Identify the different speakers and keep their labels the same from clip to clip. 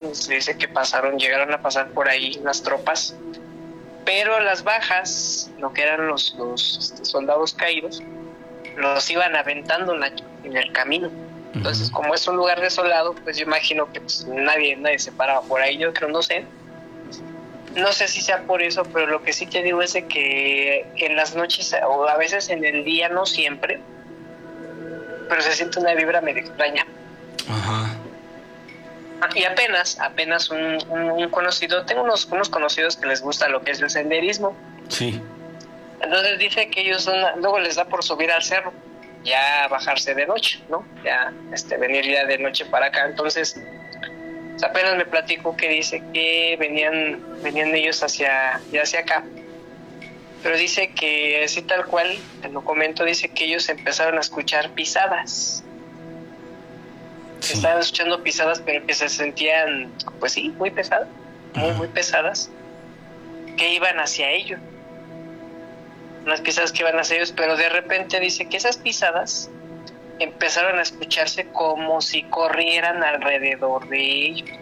Speaker 1: Se dice que llegaron a pasar por ahí las tropas, pero las bajas, lo que eran los soldados caídos, los iban aventando en el camino. Entonces, como es un lugar desolado, pues yo imagino que pues, nadie se paraba por ahí. Yo creo, no sé si sea por eso, pero lo que sí te digo es de que en las noches, o a veces en el día, no siempre, pero se siente una vibra medio extraña.
Speaker 2: Ajá.
Speaker 1: Y apenas un conocido, tengo unos conocidos que les gusta lo que es el senderismo.
Speaker 2: Sí.
Speaker 1: Entonces dice que ellos luego les da por subir al cerro, ya bajarse de noche, ¿no? Ya venir ya de noche para acá. Entonces, apenas me platico que dice que venían ellos hacia acá. Pero dice que así tal cual, te lo comento, dice que ellos empezaron a escuchar pisadas. Sí. Estaban escuchando pisadas, pero que se sentían, pues sí, muy pesadas, muy pesadas, que iban hacia ellos. Unas pisadas que iban hacia ellos, pero de repente dice que esas pisadas empezaron a escucharse como si corrieran alrededor de ellos.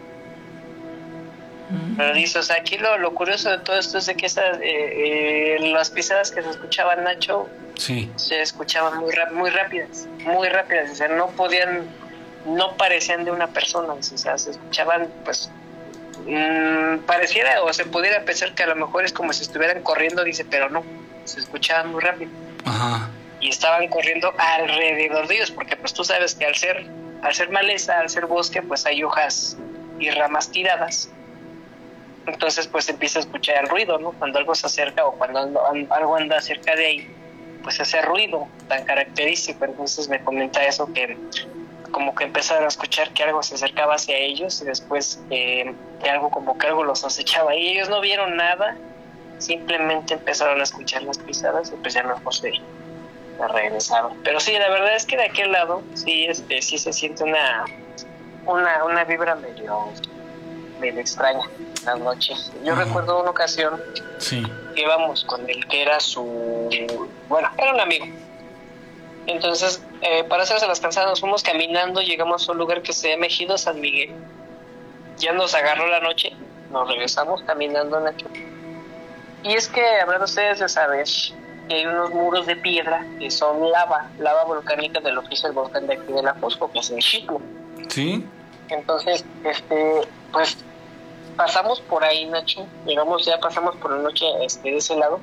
Speaker 1: Pero dice, o sea, aquí lo curioso de todo esto es de que las pisadas que se escuchaban, Nacho,
Speaker 2: sí,
Speaker 1: se escuchaban muy rápidas, o sea, no parecían de una persona, o sea, se escuchaban, pues, pareciera o se pudiera pensar que a lo mejor es como si estuvieran corriendo, dice, pero no, se escuchaban muy rápido.
Speaker 2: Ajá.
Speaker 1: Y estaban corriendo alrededor de ellos, porque pues tú sabes que al ser maleza, al ser bosque, pues hay hojas y ramas tiradas. Entonces pues empieza a escuchar el ruido, ¿no? Cuando algo se acerca o cuando algo anda cerca de ahí, pues ese ruido tan característico. Entonces me comenta eso, que como que empezaron a escuchar que algo se acercaba hacia ellos y después que algo los acechaba. Y ellos no vieron nada, simplemente empezaron a escuchar las pisadas y pues ya mejor se regresaron. Pero sí, la verdad es que de aquel lado sí sí se siente una vibra medio extraña en las noches. Yo recuerdo una ocasión
Speaker 2: sí,
Speaker 1: que íbamos con el que era era un amigo. Entonces, para hacerse las cansadas, nos fuimos caminando, llegamos a un lugar que se llama Ejido San Miguel. Ya nos agarró la noche, nos regresamos caminando, Nacho. Y es que habrán ustedes de saber que hay unos muros de piedra que son lava volcánica de lo que es el volcán de aquí de la Fosco, que es el Xitla.
Speaker 2: Sí.
Speaker 1: Entonces, pues pasamos por ahí, Nacho, pasamos por la noche de ese lado.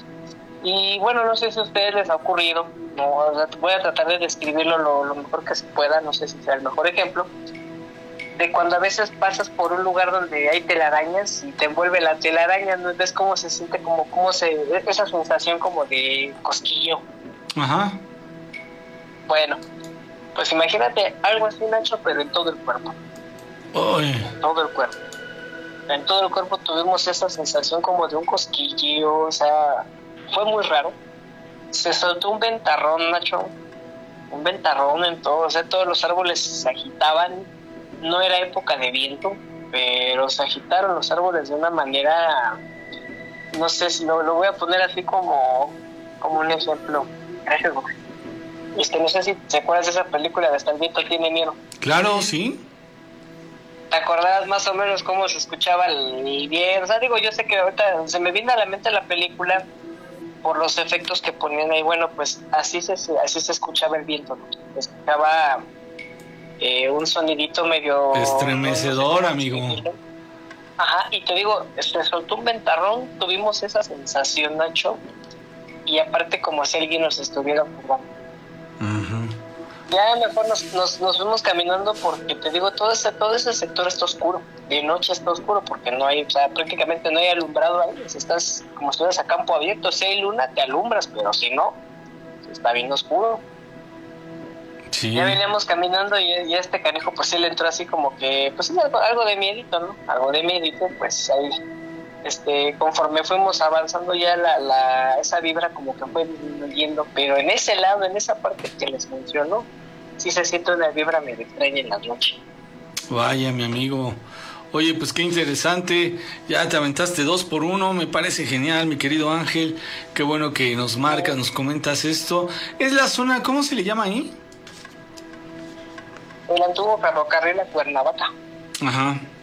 Speaker 1: Y bueno, no sé si a ustedes les ha ocurrido, voy a tratar de describirlo lo mejor que se pueda, no sé si sea el mejor ejemplo, de cuando a veces pasas por un lugar donde hay telarañas y te envuelve la telaraña, ¿no? ¿Ves cómo se siente, esa sensación como de cosquillo?
Speaker 2: Ajá.
Speaker 1: Bueno, pues imagínate algo así, Nacho, pero en todo el cuerpo. En todo el cuerpo. En todo el cuerpo tuvimos esa sensación como de un cosquillo, o sea, fue muy raro. Se soltó un ventarrón, Nacho, un ventarrón en todo, o sea, todos los árboles se agitaban. No era época de viento, pero se agitaron los árboles de una manera, no sé si lo voy a poner así como un ejemplo. No sé si te acuerdas de esa película de Hasta el viento tiene miedo.
Speaker 2: Claro, sí.
Speaker 1: ¿Te acordabas más o menos cómo se escuchaba el viento? O sea, digo, yo sé que ahorita se me viene a la mente la película por los efectos que ponían ahí. Bueno, pues así se escuchaba el viento, ¿no? Se escuchaba un sonidito medio
Speaker 2: estremecedor, amigo.
Speaker 1: Ajá, y te digo, se soltó un ventarrón, tuvimos esa sensación, Nacho, y aparte como si alguien nos estuviera jugando. Ya mejor nos fuimos caminando porque te digo, todo ese sector está oscuro, de noche está oscuro porque no hay, o sea, prácticamente no hay alumbrado ahí, estás como si estuvieras a campo abierto. Si hay luna te alumbras, pero si no, está bien oscuro. Sí. Ya veníamos caminando y este canijo pues sí le entró así como que, pues algo de miedito, ¿no? Algo de miedito, pues ahí, conforme fuimos avanzando ya esa vibra como que fue disminuyendo, pero en ese lado, en esa parte que les menciono, sí se siente una vibra medio extraña en la noche.
Speaker 2: Vaya, mi amigo. Oye, pues qué interesante, ya te aventaste 2 por 1, me parece genial, mi querido Ángel, qué bueno que nos marcas, nos comentas esto. Es la zona, ¿cómo se le llama ahí?
Speaker 1: El antiguo ferrocarril a Cuernavaca.
Speaker 2: Ajá.